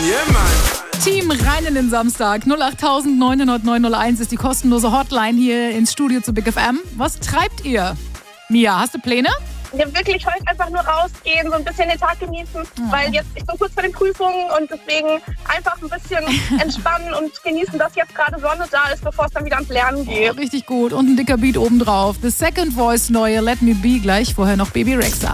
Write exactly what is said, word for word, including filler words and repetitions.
Yeah, man. Team rein in den Samstag. null acht neun null neun null eins ist die kostenlose Hotline hier ins Studio zu Big F M. Was treibt ihr? Mia, hast du Pläne? Ja, wirklich heute einfach nur rausgehen, so ein bisschen den Tag genießen, Oh. weil jetzt ich bin kurz vor den Prüfungen und deswegen einfach ein bisschen entspannen und genießen, dass jetzt gerade Sonne da ist, bevor es dann wieder ans Lernen geht. Richtig gut. Und ein dicker Beat obendrauf. The Second Voice neue Let Me Be gleich. Vorher noch Baby Rexha.